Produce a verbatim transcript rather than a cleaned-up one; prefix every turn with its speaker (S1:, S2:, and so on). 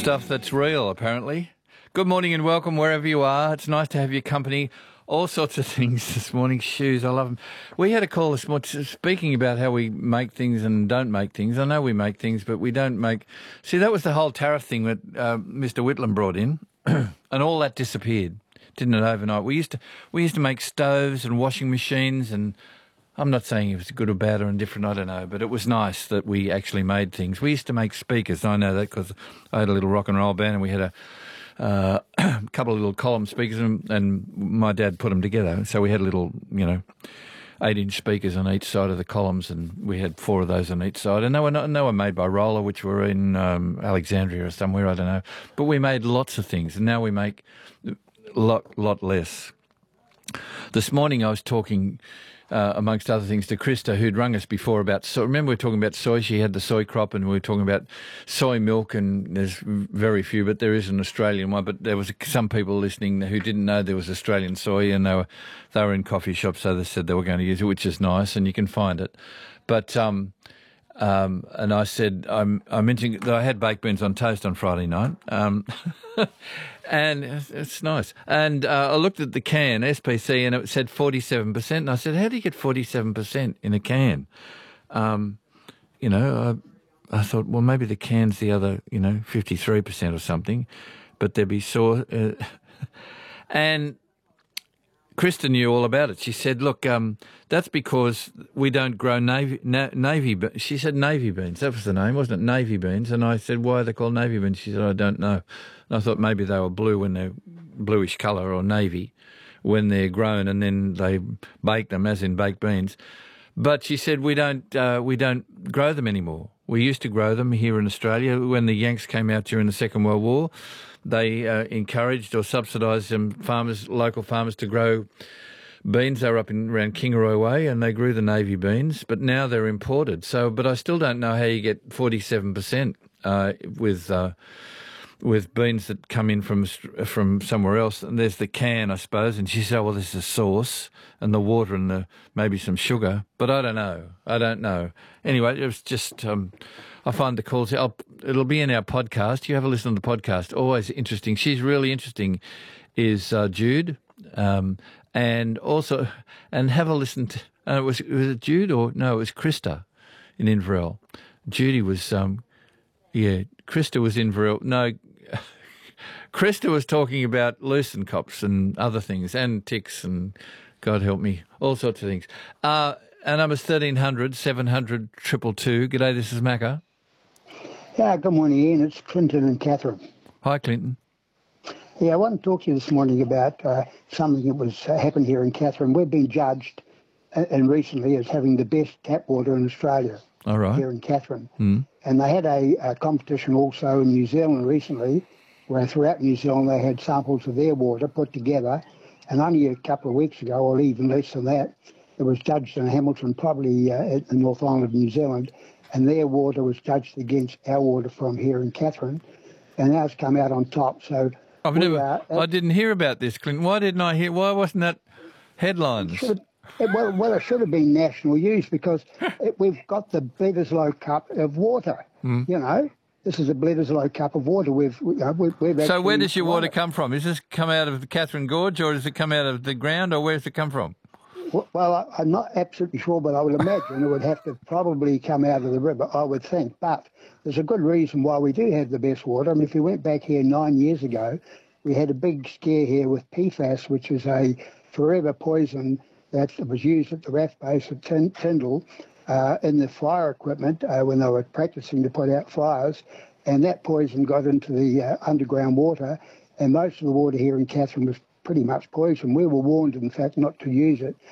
S1: Stuff that's real, apparently. Good morning and welcome wherever you are. It's nice to have your company. All sorts of things this morning. Shoes, I love them. We had a call this morning speaking about how we make things and don't make things. I know we make things, but we don't make... See, that was the whole tariff thing that uh, Mister Whitlam brought in, and all that disappeared, didn't it, overnight? We used to we used to make stoves and washing machines, and I'm not saying it was good or bad or indifferent, I don't know, but it was nice that we actually made things. We used to make speakers. I know that because I had a little rock and roll band, and we had a Uh, a couple of little column speakers, and, and my dad put them together. So we had little, you know, eight-inch speakers on each side of the columns, and we had four of those on each side. And they were, not, they were made by Roller, which were in um, Alexandria or somewhere, I don't know. But we made lots of things, and now we make a lot, lot less. This morning I was talking... Uh, amongst other things, to Krista, who'd rung us before about soy. Remember we were talking about soy? She had the soy crop, and we were talking about soy milk, and there's very few, but there is an Australian one. But there was some people listening who didn't know there was Australian soy, and they were they were in coffee shops, so they said they were going to use it, which is nice, and you can find it. But um, um, and I said I'm I mentioned that I had baked beans on toast on Friday night. Um, And it's, it's nice. And uh, I looked at the can, S P C, and it said forty-seven percent. And I said, how do you get forty-seven percent in a can? Um, you know, I, I thought, well, maybe the can's the other, you know, fifty-three percent or something. But there'd be sore. Uh, and Krista knew all about it. She said, look, um, that's because we don't grow navy, na- navy beans. She said navy beans. That was the name, wasn't it? Navy beans. And I said, why are they called navy beans? She said, I don't know. And I thought maybe they were blue when they're bluish colour, or navy when they're grown, and then they bake them, as in baked beans. But she said, we don't, uh, we don't grow them anymore. We used to grow them here in Australia. When the Yanks came out during the Second World War, they uh, encouraged or subsidised some farmers, local farmers, to grow beans. They were up in around Kingaroy Way, and they grew the navy beans, but now they're imported. So, but I still don't know how you get forty-seven percent uh, with uh, with beans that come in from from somewhere else. And there's the can, I suppose. And she said, oh, well, there's the sauce and the water and the maybe some sugar, but I don't know. I don't know. Anyway, it was just. Um, I find the calls, I'll, it'll be in our podcast. You have a listen to the podcast. Always interesting. She's really interesting, is uh, Jude. Um, and also, and have a listen to, uh, was, was it Jude or, no, it was Krista in Inverell. Judy was, um, yeah, Krista was in Inverell. No, Krista was talking about leucin cops and other things, and ticks, and God help me, all sorts of things. Uh, our number's thirteen hundred, seven hundred, two two two. G'day, this is Macca.
S2: Yeah, good morning, Ian. It's Clinton and Catherine.
S1: Hi, Clinton.
S2: Yeah, I want to talk to you this morning about uh, something that was uh, happened here in Catherine. We've been judged, uh, and recently, as having the best tap water in Australia.
S1: All right.
S2: Here in Catherine.
S1: Mm.
S2: And they had a, a competition also in New Zealand recently, where throughout New Zealand they had samples of their water put together, and only a couple of weeks ago, or even less than that, it was judged in Hamilton, probably uh, at the North Island of New Zealand, and their water was judged against our water from here in Catherine, and now it's come out on top. So
S1: I've never, are, I didn't hear about this, Clinton. Why didn't I hear? Why wasn't that headlines?
S2: Should, it, well, well, it should have been national use, because it, we've got the Bledisloe Cup of water. Mm. You know, this is a Bledisloe Cup of water. We've, you know, we've, we've
S1: so where does your water come from? Does this come out of the Catherine Gorge, or does it come out of the ground, or where does it come from?
S2: Well, I, I'm not absolutely sure, but I would imagine it would have to probably come out of the river, I would think. But there's a good reason why we do have the best water. I mean, if we went back here nine years ago, we had a big scare here with P FAS, which is a forever poison that was used at the R A F base at Tyndall uh, in the fire equipment uh, when they were practicing to put out fires. And that poison got into the uh, underground water, and most of the water here in Catherine was pretty much poison. We were warned, in fact, not to use it.